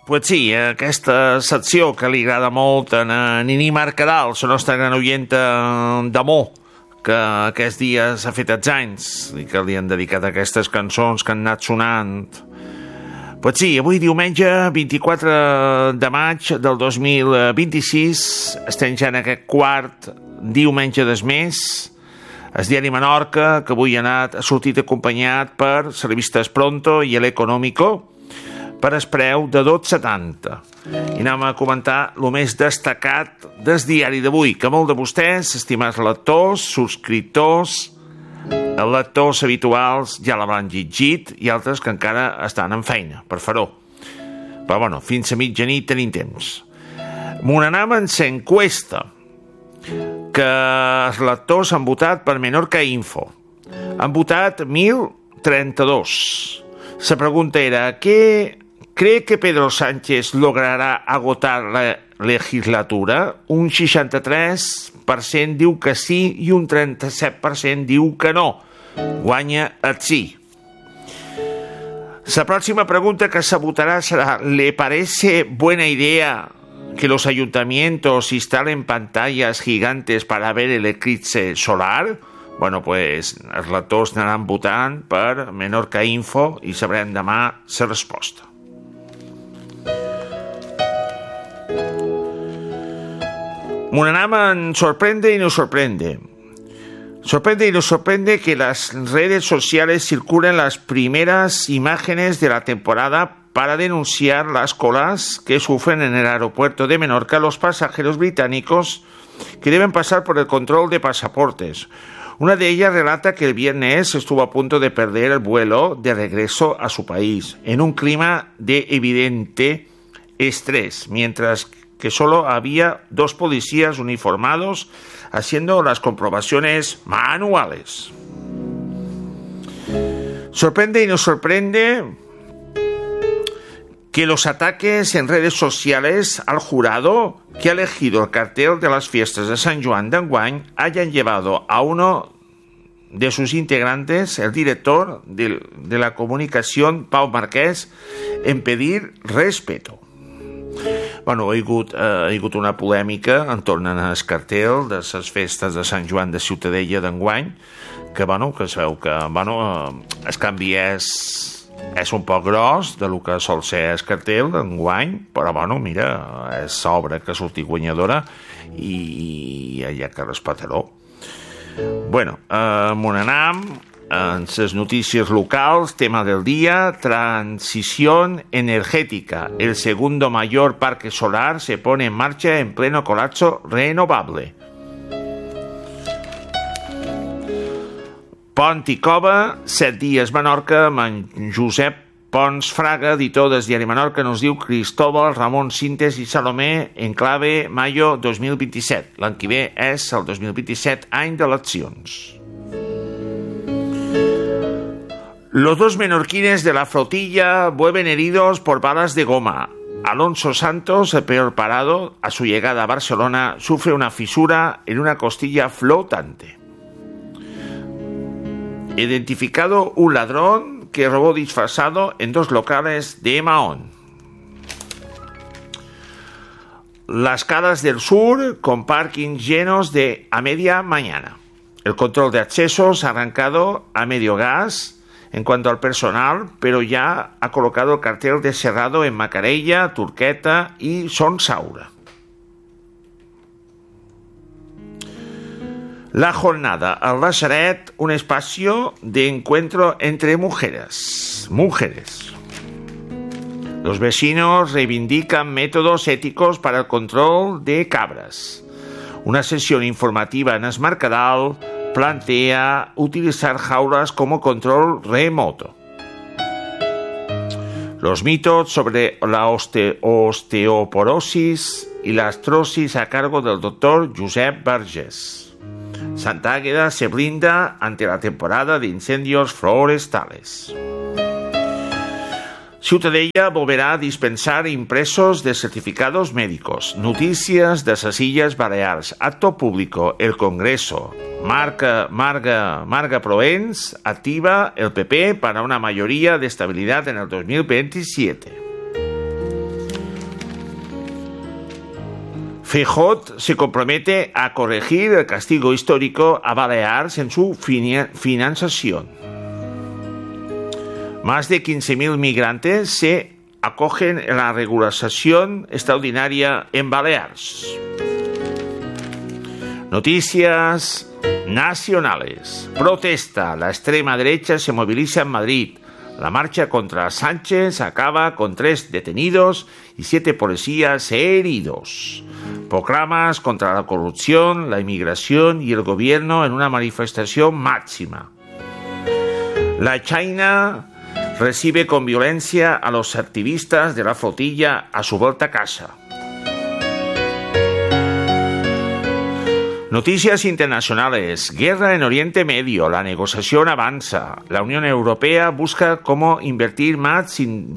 Pues sí, aquesta secció que li agrada molt a Nini Mercadal, la nostra gran oienta d'amor, que aquests dies ha fet els anys i que li han dedicat aquestes cançons que han anat sonant. Pues sí, avui diumenge 24 de maig del 2026 estem ja en aquest quart diumenge del mes. El diari Menorca, que avui ha sortit acompanyat per la revista Pronto i l'Econòmico, per el preu de 12,70. I anem a comentar el més destacat del diari d'avui, que molt de vostès, estimats lectors, subscriptors, lectors habituals, ja l'hauran llegit, i altres que encara estan en feina, per fer-ho. Però bueno, fins a mitjanit tenim temps. M'ho anem en l'enquesta que els lectors han votat per Menorca Info. Han votat 1.032. La pregunta era, ¿cree que Pedro Sánchez logrará agotar la legislatura? Un 63% diu que sí i un 37% diu que no. Guanya el sí. La pròxima pregunta que se votará será, ¿le parece buena idea que los ayuntamientos instalen pantallas gigantes para ver el eclipse solar? Bueno, pues els lectors anaran votant per Menorca Info i sabrem demà la resposta. Munanam sorprende y nos sorprende. Sorprende y nos sorprende que las redes sociales circulen las primeras imágenes de la temporada para denunciar las colas que sufren en el aeropuerto de Menorca los pasajeros británicos que deben pasar por el control de pasaportes. Una de ellas relata que el viernes estuvo a punto de perder el vuelo de regreso a su país, en un clima de evidente estrés, mientras que solo había 2 policías uniformados haciendo las comprobaciones manuales. Sorprende y nos sorprende que los ataques en redes sociales al jurado que ha elegido el cartel de las fiestas de San Juan de enguany hayan llevado a uno de sus integrantes, el director de la comunicación, Pau Marquès, en pedir respeto. Bueno, hi ha hagut una polèmica entorn al cartel de les festes de Sant Joan de Ciutadella d'enguany, que es veu que el canvi és un poc gros de lo que sol ser el cartel d'enguany, però mira, és l'obra que ha sortit guanyadora i hi ha que respetar-ho. Bueno, Monanam, en les notícies locals, tema del día, transición energética. El segundo mayor parque solar se pone en marcha en pleno colapso renovable. Pont i Cova, 7 dies Menorca, amb en Josep Pons Fraga, editor del diari Menorca, nos diu Cristóbal, Ramon Sintes i Salomé en clave mayo 2027. L'any que ve és el 2027, any d'eleccions. Los 2 menorquines de la flotilla vuelven heridos por balas de goma. Alonso Santos, el peor parado, a su llegada a Barcelona, sufre una fisura en una costilla flotante. Identificado un ladrón que robó disfrazado en 2 locales de Mahón. Las Calas del Sur con parkings llenos a media mañana. El control de accesos ha arrancado a medio gas en cuanto al personal, pero ya ha colocado el cartel de cerrado en Macarella, Turqueta y Son Saura. La jornada al Lazaret, un espacio de encuentro entre mujeres. Los vecinos reivindican métodos éticos para el control de cabras. Una sesión informativa en Es Mercadal plantea utilizar jaulas como control remoto. Los mitos sobre la osteoporosis y la artrosis a cargo del doctor Josep Vergés. Santa Águeda se blinda ante la temporada de incendios forestales. Ciutadella volverá a dispensar impresos de certificados médicos. Noticias de las Illes Balears. Acto público. El Congreso. Marga Proens activa el PP para una mayoría de estabilidad en el 2027. Feijóo se compromete a corregir el castigo histórico a Baleares en su financiación. Más de 15.000 migrantes se acogen en la regularización extraordinaria en Baleares. Noticias nacionales. Protesta. La extrema derecha se moviliza en Madrid. La marcha contra Sánchez acaba con 3 detenidos y 7 policías heridos. Proclamas contra la corrupción, la inmigración y el gobierno en una manifestación máxima. La China recibe con violencia a los activistas de la flotilla a su vuelta a casa. Noticias internacionales. Guerra en Oriente Medio. La negociación avanza. La Unión Europea busca cómo invertir más sin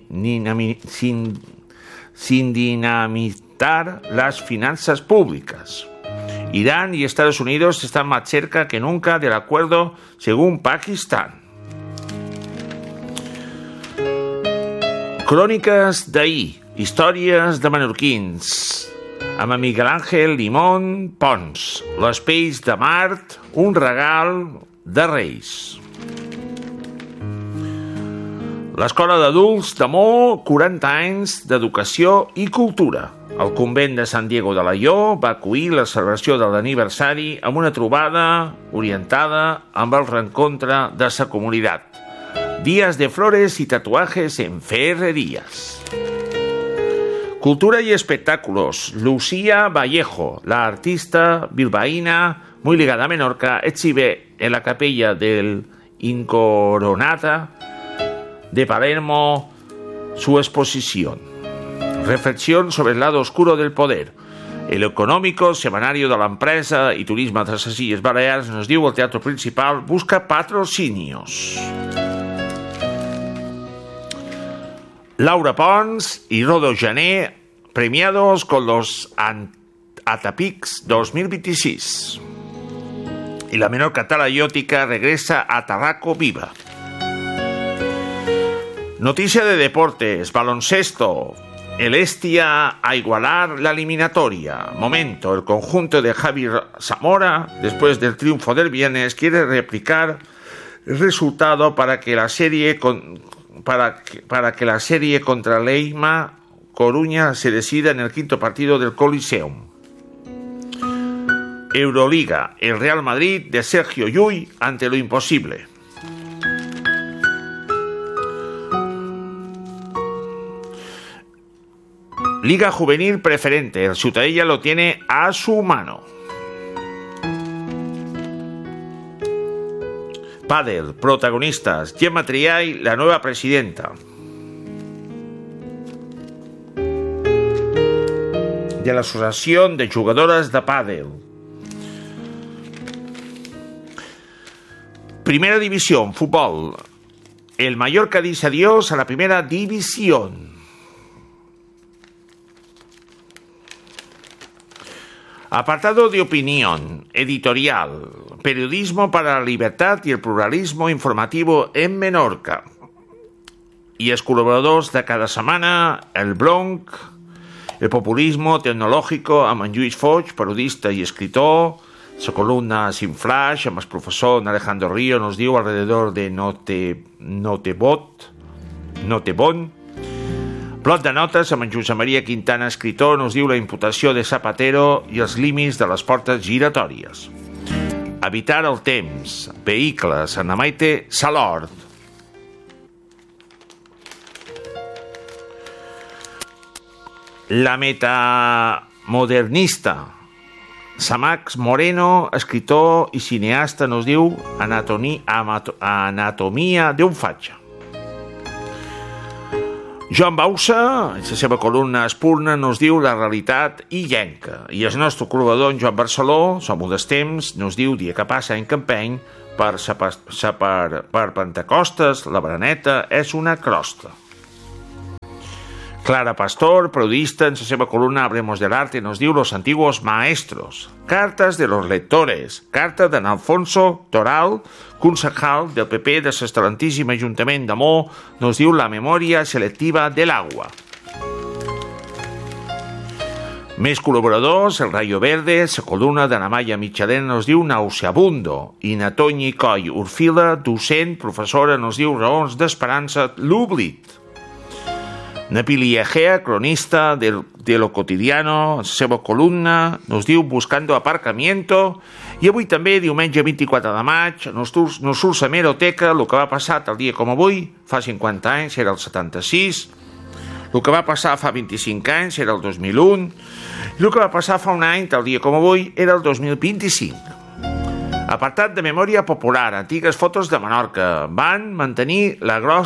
dinamitar las finanzas públicas. Irán y Estados Unidos están más cerca que nunca del acuerdo, según Pakistán. Cròniques d'ahir. Històries de menorquins. Amb Miguel Àngel Limón Pons. Les pells de Mart, un regal de Reis. L'Escola d'Adults de Mo, 40 anys d'educació i cultura. El convent de San Diego de Laió va acollir la celebració de l'aniversari amb una trobada orientada amb el reencontre de sa comunitat. Días de flores y tatuajes en Ferrerías. Cultura y espectáculos. Lucía Vallejo, la artista bilbaína muy ligada a Menorca, exhibe en la capella del Incoronata de Palermo su exposición. Reflexión sobre el lado oscuro del poder. El económico, semanario de l'empresa i turisme de les Illes Balears nos diu el Teatro Principal busca patrocinios. Laura Pons y Rodo Jané premiados con los Atapics 2026. Y la Menorca talayótica regresa a Tarraco viva. Noticia de deportes, baloncesto. El Estia a igualar la eliminatoria. Momento, el conjunto de Javier Zamora, después del triunfo del viernes, quiere replicar el resultado para que la serie contra Leima Coruña se decida en el quinto partido del Coliseum. Euroliga, el Real Madrid de Sergio Llull ante lo imposible. Liga Juvenil Preferente, el Ciutadella lo tiene a su mano. Pádel, protagonistas, Gemma Triay, la nueva presidenta. De la Asociación de Jugadoras de Pádel. Primera División, fútbol. El Mallorca dice adiós a la Primera División. Apartado de opinión, editorial, periodismo para la libertad y el pluralismo informativo en Menorca. Y els col·laboradors de cada setmana, el Bronc, el populismo tecnológico amb en Lluís Foix, periodista i escritor, la columna Sin Flash amb el professor Alejandro Río nos diu alrededor de Notebon. Bloc de notes amb en Josep Maria Quintana, escritor, nos diu la imputació de Zapatero i els límits de les portes giratòries. Evitar el temps, vehicles, Ana Maite Salord. La metamodernista, Samax Moreno, escritor i cineasta, nos diu Anatomia d'un fatxa. Joan Bausa, en la seva columna Espurna, nos diu la realitat illenca. I el nostre col·laborador, en Joan Barceló, som des temps, nos diu dia que passa en Campeny, per Pentecostes, la bereneta és una crosta. Clara Pastor, periodista, en la seva columna Hablemos del Arte, nos diu los antiguos maestros. Cartas de los lectores. Carta d'en Alfonso Toral, concejal del PP de l'excel·lentíssim Ajuntament de Mo, nos diu la memòria selectiva de l'agua. Més col·laboradors, el Rayo Verde, la columna d'Anna Maia Michelena nos diu Nauseabundo, i na Toñi Coll Urfila, docent, professora, nos diu Raons d'Esperança, l'oblit. Na Pili Egea, cronista de Lo Cotidiano, la seva columna, nos diu Buscando Aparcamiento, i avui també, diumenge 24 de maig, nos surt la meroteca, el que va passar el dia com avui, fa 50 anys, era el 76, el que va passar fa 25 anys era el 2001, i el que va passar fa un any, tal dia com avui, era el 2025. Apartat de memòria popular, antigues fotos de Menorca. Van mantenir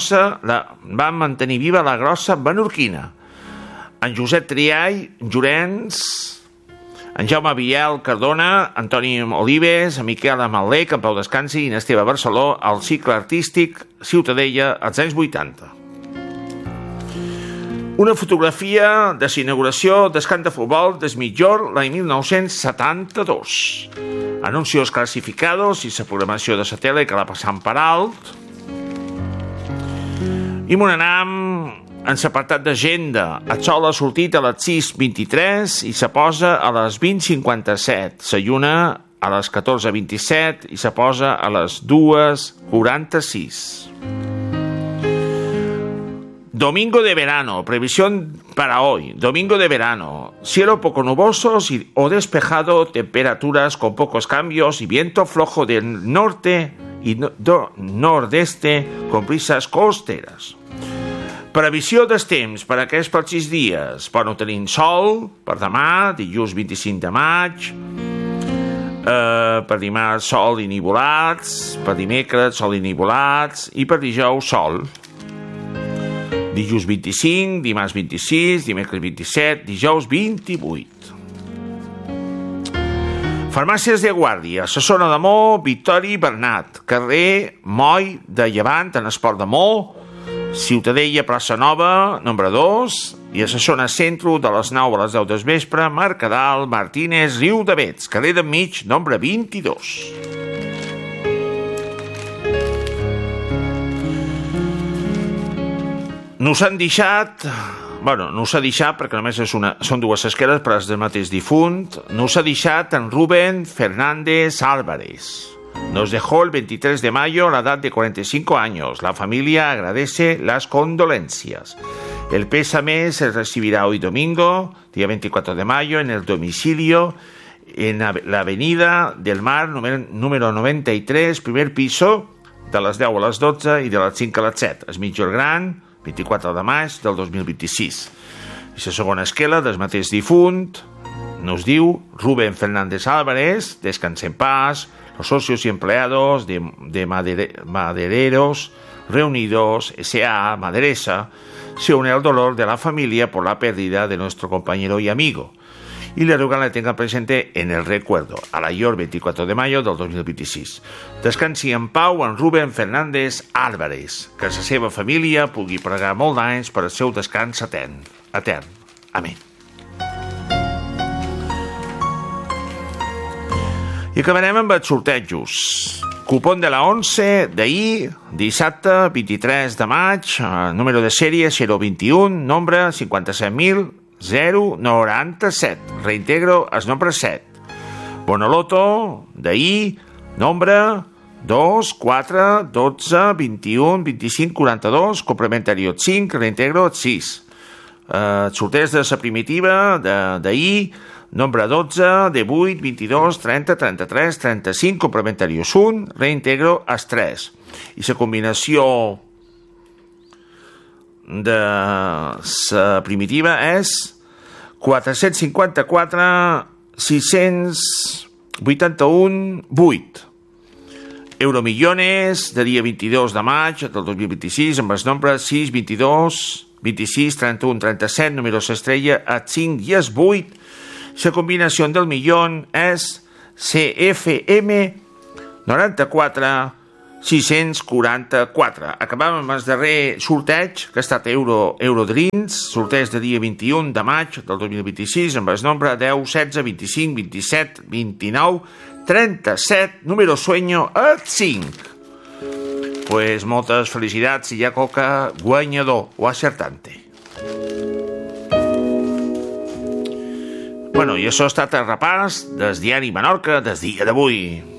viva la grossa menorquina. En Josep Triall, Llorenç, en Jaume Biel Cardona, Antoni Olives, en Miquel Amalé, que en pau descansi, i en Esteve Barceló, al cicle artístic Ciutadella als anys 80. Una fotografia de l'inauguració del camp de futbol del Mitjor l'any 1972. Anuncios classificados i la programació de la tele que la passam per alt. I m'ho anem en l'apartat d'agenda. El sol ha sortit a les 6:23 i se posa a les 20:57. La lluna a les 14:27 i se posa a les 2:46. Domingo de verano, previsión para hoy. Domingo de verano, cielo poco nuboso o despejado, temperaturas con pocos cambios y viento flojo del norte y nordeste con brisas costeras. Previsió dels temps per aquests pròxims dies. Bueno, tenim sol per demà, dilluns 25 de maig, per dimarts sol i nuvolats, per dimecres sol i nuvolats i per dijous sol. Dijous 25, dimarts 26, dimecres 27, dijous 28. Farmàcies de Guàrdia, la zona de Mó, Victori i Bernat, carrer Moll de Llevant, en Esport de Mó, Ciutadella, plaça Nova, nombre 2, i a la zona centre de les 9 a les 10 del vespre, Mercadal, Martínez, Riu de Vets, carrer d'enmig, nombre 22. Nos han deixat, perquè només són dues esqueres per als del mateix difunt, nos ha deixat en Rubén Fernández Álvarez. Nos dejó el 23 de mayo a la edad de 45 años. La familia agradece las condolencias. El pésame se recibirá hoy domingo, día 24 de mayo, en el domicilio en la Avenida del Mar, número 93, primer piso, de les 10 a les 12 i de les 5 a les 7. Es Mitjor Gran, 24 de maig del 2026. I la segona esquela del mateix difunt nos diu Rubén Fernández Álvarez, descanse en paz, los socios y empleados de Madereros Reunidos S.A. Maderesa se une al dolor de la familia por la pérdida de nuestro compañero y amigo y le ruegan le tengan presente en el recuerdo. A la York, 24 de mayo del 2026. Descansi en pau en Rubén Fernández Álvarez, que la seva família pugui pregar molt d'anys per al seu descans etern. Amén. I acabarem amb els sortejos. Cupón de la 11 d'ahir, dissabte 23 de maig, número de sèrie 021, nombre 57.097. Reintegro el nombre 7. Bonoloto d'ahir, nombre 2, 4, 12, 21, 25, 42, complementari 5, reintegro 6. Sorteig de la primitiva d'ahir, nombre 12, de 8, 22, 30, 33, 35, complementari 1, reintegro els 3. I la combinació de la primitiva és 454 681 8. Euromillones de dia 22 de maig del 2026 amb els nombres 6, 22, 26, 31, 37, números estrella a 5 i es 8. La combinació del millón és CFM 94 644. Acabam amb el darrer sorteig, que ha estat Eurodreams, sorteig de dia 21 de maig del 2026, amb el nombre 10, 16, 25, 27, 29, 37, número sueño a 5. Pues moltes felicitats i ja coca guanyador o acertante. Bueno, i això ha estat el repàs del diari Menorca del dia d'avui.